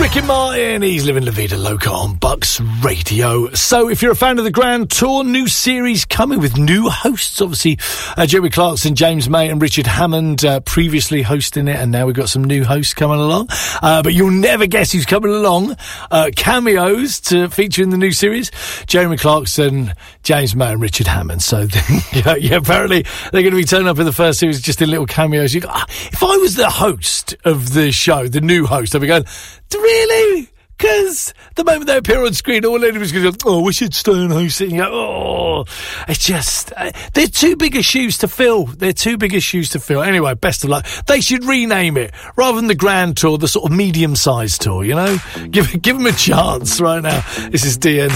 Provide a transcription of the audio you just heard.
Ricky Martin, he's living La Vida Loca on Bucks Radio. So if you're a fan of the Grand Tour, new series coming with new hosts. Obviously, Jeremy Clarkson, James May and Richard Hammond previously hosting it, and now we've got some new hosts coming along. But you'll never guess who's coming along. Cameos to feature in the new series. Jeremy Clarkson, James May and Richard Hammond. So, yeah, apparently they're going to be turning up in the first series just in little cameos. You go, if I was the host of the show, the new host, I'd be going, really? Because the moment they appear on screen, all anybody's going to go, oh, we should stay and host it. And you go, oh, it's just, they're too big a shoes to fill. They're too big a shoes to fill. Anyway, best of luck. They should rename it, rather than the Grand Tour, the sort of medium-sized tour, you know? Give them a chance right now. This is DNC.